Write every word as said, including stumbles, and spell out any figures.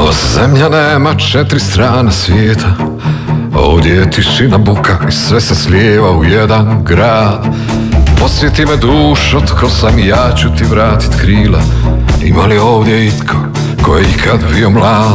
Zemlja nema četiri strane svijeta, ovdje je tišina, buka i sve se slijeva u jedan grad. Posjeti me dušo, tko sam i ja ću ti vratit krila. Ima li ovdje itko ko je ikad bio mlad?